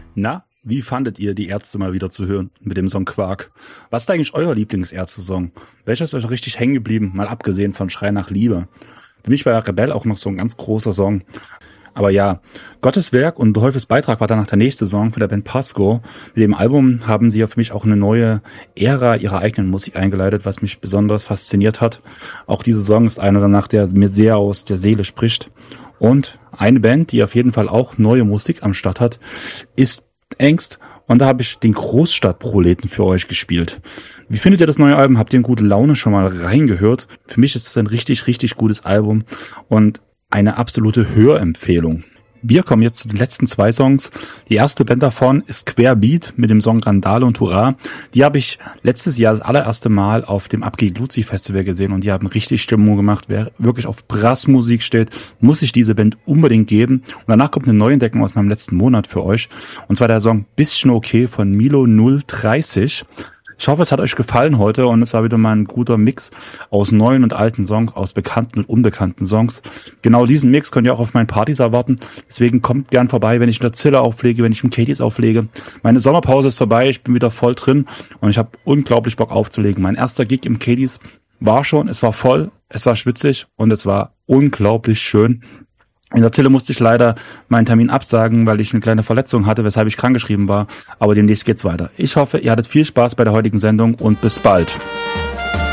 Na, wie fandet ihr die Ärzte mal wieder zu hören mit dem Song Quark? Was ist eigentlich euer Lieblingsärzte-Song? Welcher ist euch noch richtig hängen geblieben, mal abgesehen von Schrei nach Liebe? Für mich war Rebell auch noch so ein ganz großer Song. Aber ja, Gottes Werk und Teufels Beitrag war danach der nächste Song von der Band Pasco. Mit dem Album haben sie ja für mich auch eine neue Ära ihrer eigenen Musik eingeleitet, was mich besonders fasziniert hat. Auch dieser Song ist einer danach, der mir sehr aus der Seele spricht. Und eine Band, die auf jeden Fall auch neue Musik am Start hat, ist Ängst. Und da habe ich den Großstadtproleten für euch gespielt. Wie findet ihr das neue Album? Habt ihr in gute Laune schon mal reingehört? Für mich ist es ein richtig, richtig gutes Album und eine absolute Hörempfehlung. Wir kommen jetzt zu den letzten 2 Songs. Die erste Band davon ist Querbeat mit dem Song Randale und Hurra. Die habe ich letztes Jahr das allererste Mal auf dem Abgeht Luzi Festival gesehen und die haben richtig Stimmung gemacht. Wer wirklich auf Brassmusik steht, muss sich diese Band unbedingt geben. Und danach kommt eine Neuentdeckung aus meinem letzten Monat für euch. Und zwar der Song Bisschen okay von Milo 030. Ich hoffe, es hat euch gefallen heute und es war wieder mal ein guter Mix aus neuen und alten Songs, aus bekannten und unbekannten Songs. Genau diesen Mix könnt ihr auch auf meinen Partys erwarten. Deswegen kommt gern vorbei, wenn ich in der Zille auflege, wenn ich im Katie's auflege. Meine Sommerpause ist vorbei, ich bin wieder voll drin und ich habe unglaublich Bock aufzulegen. Mein erster Gig im Katie's war schon, es war voll, es war schwitzig und es war unglaublich schön. In der Zille musste ich leider meinen Termin absagen, weil ich eine kleine Verletzung hatte, weshalb ich krankgeschrieben war. Aber demnächst geht's weiter. Ich hoffe, ihr hattet viel Spaß bei der heutigen Sendung und bis bald.